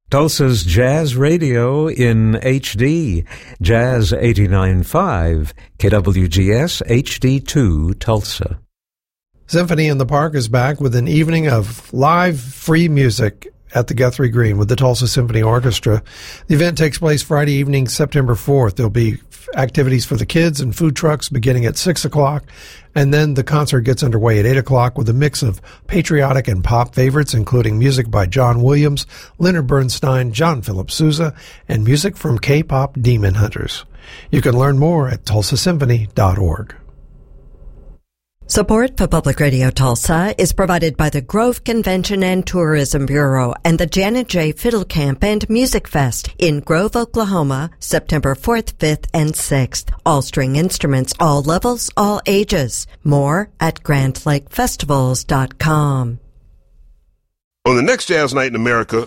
Tulsa's Jazz Radio in HD, Jazz 89.5, KWGS HD2 Tulsa. Symphony in the Park is back with an evening of live free music at the Guthrie Green with the Tulsa Symphony Orchestra. The event takes place Friday evening, September 4th. There'll be activities for the kids and food trucks beginning at 6 o'clock, and then the concert gets underway at 8 o'clock with a mix of patriotic and pop favorites, including music by John Williams, Leonard Bernstein, John Philip Sousa, and music from K-pop Demon Hunters. You can learn more at tulsasymphony.org. Support for Public Radio Tulsa is provided by the Grove Convention and Tourism Bureau and the Janet J. Fiddle Camp and Music Fest in Grove, Oklahoma, September 4th, 5th, and 6th. All string instruments, all levels, all ages. More at GrandLakeFestivals.com. On the next Jazz Night in America,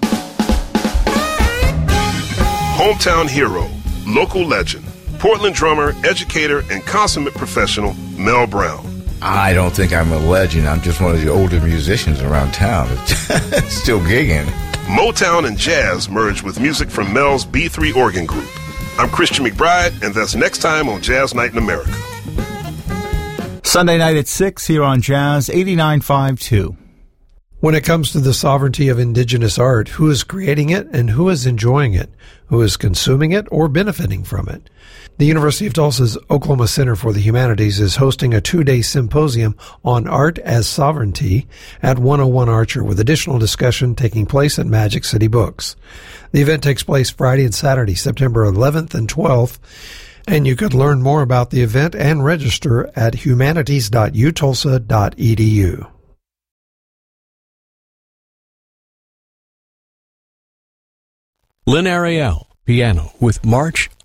hometown hero, local legend, Portland drummer, educator, and consummate professional, Mel Brown. I don't think I'm a legend. I'm just one of the older musicians around town. Still gigging. Motown and jazz merge with music from Mel's B3 Organ Group. I'm Christian McBride, and that's next time on Jazz Night in America. Sunday night at 6 here on Jazz 89.5 When it comes to the sovereignty of indigenous art, who is creating it and who is enjoying it? Who is consuming it or benefiting from it? The University of Tulsa's Oklahoma Center for the Humanities is hosting a 2-day symposium on art as sovereignty at 101 Archer, with additional discussion taking place at Magic City Books. The event takes place Friday and Saturday, September 11th and 12th, and you could learn more about the event and register at humanities.utulsa.edu. Lynn Ariel, piano with March